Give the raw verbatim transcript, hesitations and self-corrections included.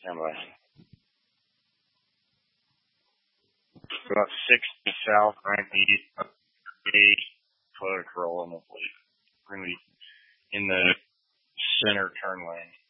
Stand by. About sixty south, ninety east, eight, Toyota Corolla, hopefully. We're going to be in the center turn lane.